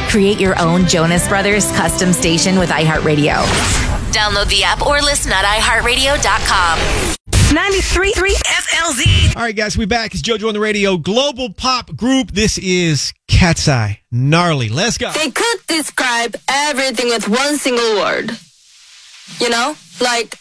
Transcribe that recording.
Create your own Jonas Brothers custom station with iHeartRadio. Download the app or listen at iHeartRadio.com. 93.3 FLZ. All right, guys, we back. It's JoJo on the radio. Global pop group. This is Cat's Eye. Gnarly. Let's go. They could describe everything with one single word. You know? Like